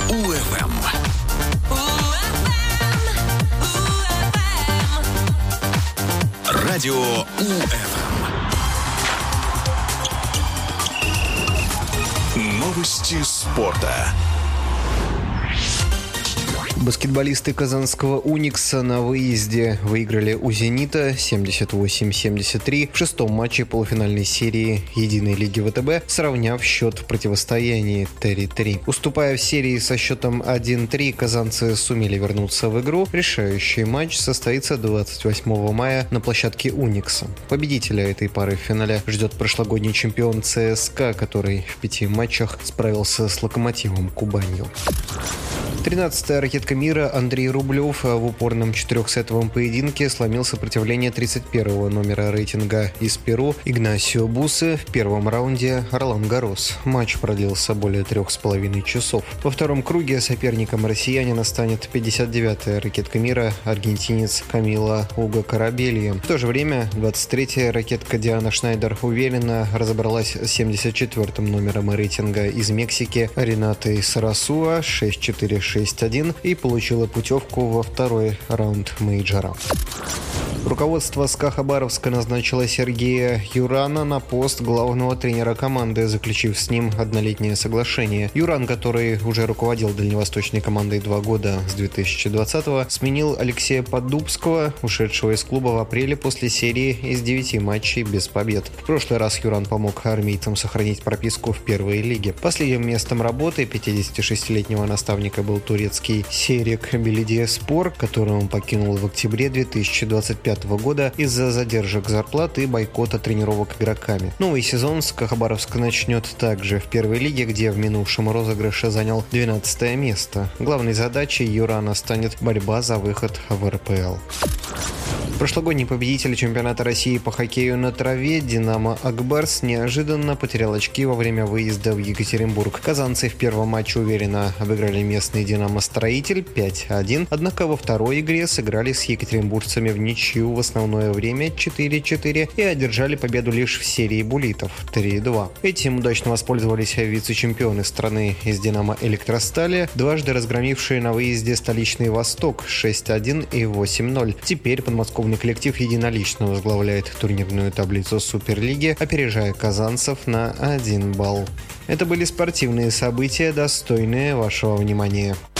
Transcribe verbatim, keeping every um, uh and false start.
УФМ. Радио УФМ. Новости спорта. Баскетболисты казанского «Уникса» на выезде выиграли у «Зенита» семьдесят восемь семьдесят три в шестом матче полуфинальной серии единой лиги ВТБ, сравняв счет в противостоянии три-три. Уступая в серии со счетом один-три, казанцы сумели вернуться в игру. Решающий матч состоится двадцать восьмого мая на площадке «Уникса». Победителя этой пары в финале ждет прошлогодний чемпион ЦСКА, который в пяти матчах справился с «Локомотивом» Кубанью. тринадцатая ракетка мира Андрей Рублев в упорном четырехсетовом поединке сломил сопротивление тридцать первого номера рейтинга из Перу Игнасио Бусы в первом раунде Ролан Гаррос. Матч продлился более трех с половиной часов. Во втором круге соперником россиянина станет пятьдесят девятая ракетка мира аргентинец Камила Уго Карабелья. В то же время двадцать третья ракетка Диана Шнайдер уверенно разобралась с семьдесят четвёртым номером рейтинга из Мексики Ренатой Сарасуа шесть-четыре шесть-один и получила путевку во второй раунд мейджора. Руководство СКА Хабаровска назначило Сергея Юрана на пост главного тренера команды, заключив с ним однолетнее соглашение. Юран, который уже руководил дальневосточной командой два года с две тысячи двадцатого, сменил Алексея Поддубского, ушедшего из клуба в апреле после серии из девяти матчей без побед. В прошлый раз Юран помог армейцам сохранить прописку в первой лиге. Последним местом работы пятидесятишестилетнего наставника был турецкий Серик Белидиеспор, который он покинул в октябре две тысячи двадцать пятого года из-за задержек зарплат и бойкота тренировок игроками. Новый сезон СКА Хабаровск начнет также в первой лиге, где в минувшем розыгрыше занял двенадцатое место. Главной задачей Юрана станет борьба за выход в эр пэ эл. Прошлогодний победитель чемпионата России по хоккею на траве «Динамо Акбарс» неожиданно потерял очки во время выезда в Екатеринбург. Казанцы в первом матче уверенно обыграли местный «Динамо-Строитель» пять-один, однако во второй игре сыграли с екатеринбуржцами в ничью в основное время четыре-четыре и одержали победу лишь в серии буллитов три-два. Этим удачно воспользовались вице-чемпионы страны из «Динамо Электростали», дважды разгромившие на выезде столичный «Восток» шесть-один и восемь-ноль. Теперь подмосковный коллектив единолично возглавляет турнирную таблицу Суперлиги, опережая казанцев на один балл. Это были спортивные события, достойные вашего внимания.